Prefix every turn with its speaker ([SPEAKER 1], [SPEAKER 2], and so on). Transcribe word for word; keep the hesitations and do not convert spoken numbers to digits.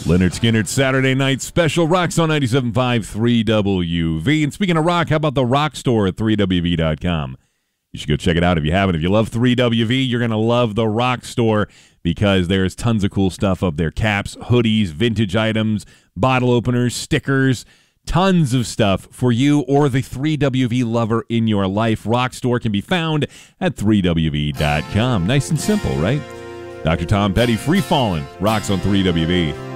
[SPEAKER 1] Leonard Skinner's Saturday Night Special, Rocks on ninety-seven point five, three W V. And speaking of rock, how about the Rock Store at three W V dot com? You should go check it out if you haven't. If you love three W V, you're going to love the Rock Store because there's tons of cool stuff up there. Caps, hoodies, vintage items, bottle openers, stickers, tons of stuff for you or the three W V lover in your life. Rock Store can be found at three W V dot com. Nice and simple, right? Doctor Tom Petty, Free Fallin', rocks on three W V.